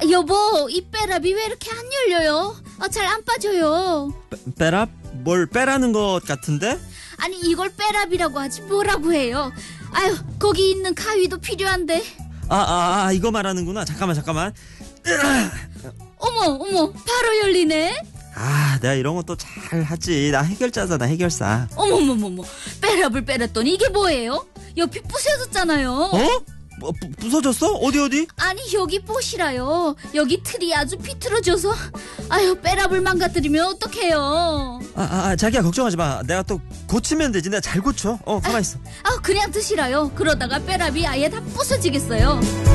여보, 이 빼랍이 왜 이렇게 안 열려요? 잘 안 빠져요. 빼랍? 뭘 빼라는 것 같은데? 아니, 이걸 빼랍이라고 하지 뭐라고 해요. 아유, 거기 있는 가위도 필요한데. 이거 말하는구나. 잠깐만. 어머, 바로 열리네. 내가 이런 것도 잘 하지. 나 해결자잖아, 해결사. 어머머머머, 빼랍을 빼랬더니 이게 뭐예요? 옆이 부서졌잖아요. 어? 뭐, 부서졌어? 어디? 아니, 여기 보시라요. 여기 틀이 아주 비틀어져서. 아유, 빼랍을 망가뜨리면 어떡해요. 자기야, 걱정하지 마. 내가 또 고치면 되지. 내가 잘 고쳐. 가만 있어. 그냥 드시라요. 그러다가 빼랍이 아예 다 부서지겠어요.